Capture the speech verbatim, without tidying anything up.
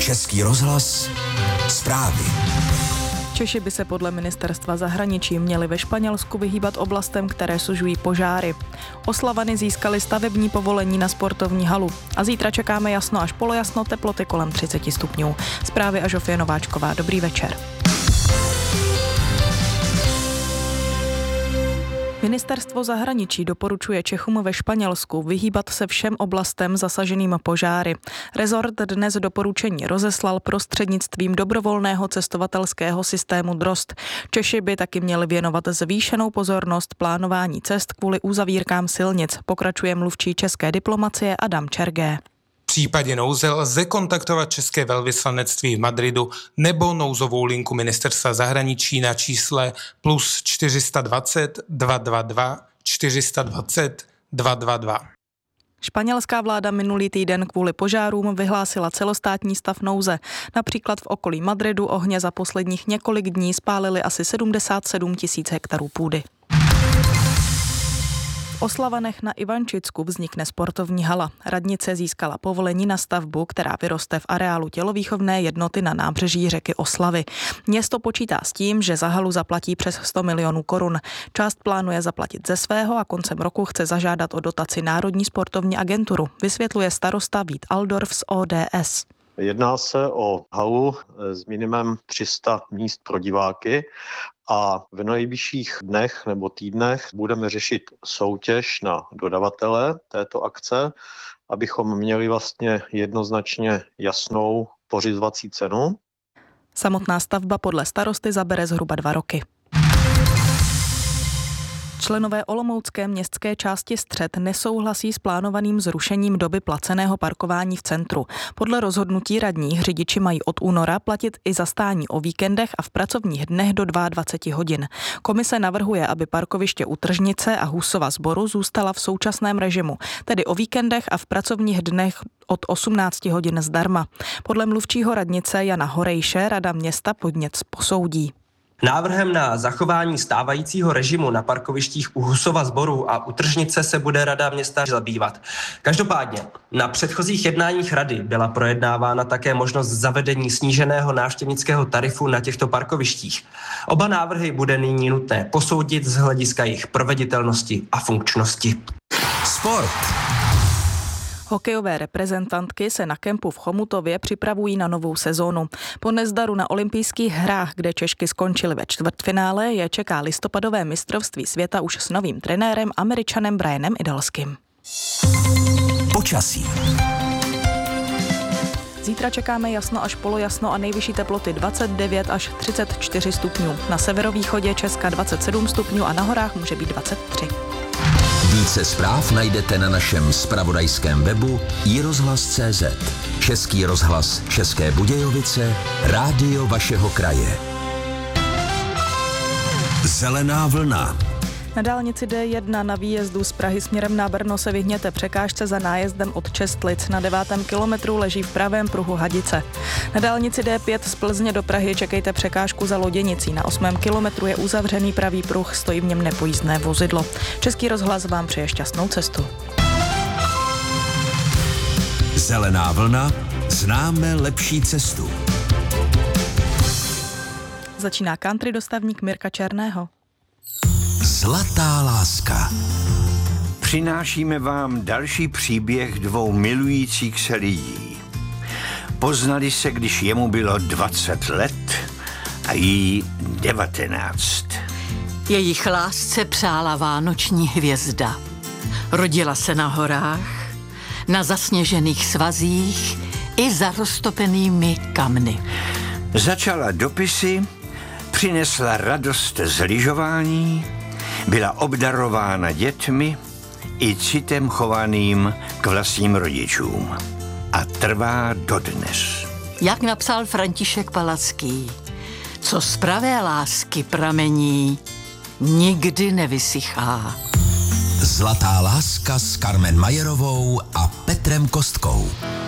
Český rozhlas, zprávy. Češi by se podle ministerstva zahraničí měli ve Španělsku vyhýbat oblastem, které sužují požáry. Oslavany získali stavební povolení na sportovní halu. A zítra čekáme jasno až polojasno, teploty kolem třicet stupňů. Zprávy a Žofie Nováčková. Dobrý večer. Ministerstvo zahraničí doporučuje Čechům ve Španělsku vyhýbat se všem oblastem zasaženým požáry. Rezort dnes doporučení rozeslal prostřednictvím dobrovolného cestovatelského systému Drozd. Češi by taky měli věnovat zvýšenou pozornost plánování cest kvůli uzavírkám silnic, pokračuje mluvčí české diplomacie Adam Čergé. V případě nouze lze kontaktovat české velvyslanectví v Madridu nebo nouzovou linku ministerstva zahraničí na čísle plus čtyři sta dvacet, dva dva dva, čtyři sta dvacet, dva dva dva. Španělská vláda minulý týden kvůli požárům vyhlásila celostátní stav nouze. Například v okolí Madridu ohně za posledních několik dní spálily asi sedmdesát sedm tisíc hektarů půdy. V Oslavanech na Ivančicku vznikne sportovní hala. Radnice získala povolení na stavbu, která vyroste v areálu tělovýchovné jednoty na nábřeží řeky Oslavy. Město počítá s tím, že za halu zaplatí přes sto milionů korun. Část plánuje zaplatit ze svého a koncem roku chce zažádat o dotaci Národní sportovní agenturu, vysvětluje starosta Vít Aldorf z O D S. Jedná se o halu s minimem tři sta míst pro diváky a v nejbližších dnech nebo týdnech budeme řešit soutěž na dodavatele této akce, abychom měli vlastně jednoznačně jasnou pořizovací cenu. Samotná stavba podle starosty zabere zhruba dva roky. Členové olomoucké městské části Střed nesouhlasí s plánovaným zrušením doby placeného parkování v centru. Podle rozhodnutí radních řidiči mají od února platit i za stání o víkendech a v pracovních dnech do dvacet dva hodin. Komise navrhuje, aby parkoviště u Tržnice a Husova Sboru zůstala v současném režimu, tedy o víkendech a v pracovních dnech od osmnáct hodin zdarma. Podle mluvčího radnice Jana Horejše rada města podnět posoudí. Návrhem na zachování stávajícího režimu na parkovištích u Husova Sboru a u Tržnice se bude rada města zabývat. Každopádně na předchozích jednáních rady byla projednávána také možnost zavedení sníženého návštěvnického tarifu na těchto parkovištích. Oba návrhy bude nyní nutné posoudit z hlediska jejich proveditelnosti a funkčnosti. Sport. Hokejové reprezentantky se na kempu v Chomutově připravují na novou sezónu. Po nezdaru na olympijských hrách, kde Češky skončily ve čtvrtfinále, je čeká listopadové mistrovství světa už s novým trenérem Američanem Brianem Idalským. Počasí. Zítra čekáme jasno až polojasno a nejvyšší teploty dvacet devět až třicet čtyři stupňů. Na severovýchodě Česka dvacet sedm stupňů a na horách může být dvacet tři. Více zpráv najdete na našem zpravodajském webu i rozhlas tečka cé zet. Český rozhlas České Budějovice, rádio vašeho kraje. Zelená vlna. Na dálnici D jedna na výjezdu z Prahy směrem na Brno se vyhněte překážce za nájezdem od Čestlic. Na devátém kilometru leží v pravém pruhu Hadice. Na dálnici D pět z Plzně do Prahy čekejte překážku za Loděnicí. Na osmém kilometru je uzavřený pravý pruh, stojí v něm nepojízdné vozidlo. Český rozhlas vám přeje šťastnou cestu. Zelená vlna, známe lepší cestu. Začíná country dostavník Mirka Černého. Zlatá láska. Přinášíme vám další příběh dvou milujících se lidí. Poznali se, když jemu bylo dvacet let a jí devatenáct. Jejich lásce přála vánoční hvězda. Rodila se na horách, na zasněžených svazích i za roztopenými kamny. Začala dopisy, přinesla radost z lyžování, byla obdarována dětmi i citem chovaným k vlastním rodičům. A trvá dodnes. Jak napsal František Palacký, co z pravé lásky pramení, nikdy nevysychá. Zlatá láska s Carmen Majerovou a Petrem Kostkou.